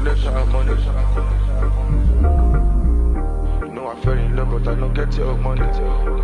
later money. You know I fell in love, but I don't get your money.